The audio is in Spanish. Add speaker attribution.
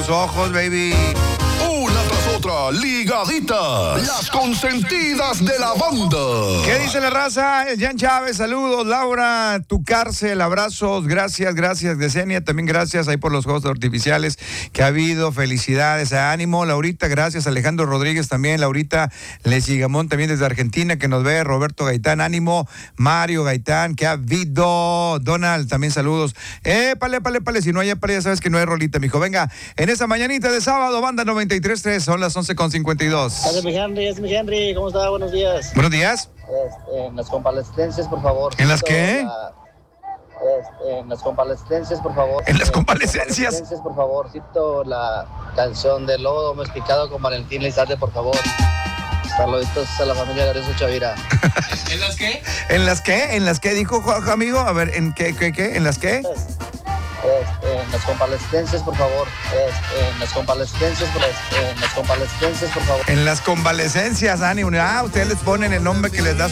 Speaker 1: los ojos, baby.
Speaker 2: Una tras otra, ligaditas. Las consentidas de la banda.
Speaker 1: ¿Qué dice la raza? El Jan Chávez, saludos. Laura, tu cárcel, abrazos. Gracias, Yesenia. También gracias ahí por los juegos artificiales que ha habido. Felicidades, ánimo. Laurita, gracias. Alejandro Rodríguez también. Laurita Lesigamón también desde Argentina que nos ve. Roberto Gaitán, ánimo. Mario Gaitán, que ha habido. Donald, también saludos. Pale. Si no hay pale, ya sabes que no hay rolita, mijo. Venga, en esa mañanita de sábado, banda 93.3, son las 11:52.
Speaker 3: Es mi Henry, ¿cómo está? Buenos días.
Speaker 1: Buenos días.
Speaker 3: En las convalescencias, por favor.
Speaker 1: ¿En las qué?
Speaker 3: En las convalescencias, por favor.
Speaker 1: ¿En las convalescencias?
Speaker 3: Por favor, cito la canción de Lobo Domesticado con Valentín Lizalde, por favor. Saluditos a la familia Gareso Chavira.
Speaker 4: ¿En las qué?
Speaker 1: ¿En las qué dijo, amigo? A ver, ¿en qué? ¿En las qué?
Speaker 3: En las convalescencias, por favor. En las convalescencias, por favor.
Speaker 1: En las convalescencias, Ani. Ustedes les ponen el nombre que les da